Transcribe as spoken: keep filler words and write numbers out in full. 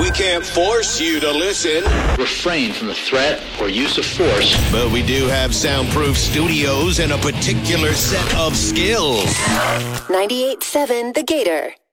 We can't force you to listen. Refrain from the threat or use of force. But we do have soundproof studios and a particular set of skills. ninety-eight point seven The Gator.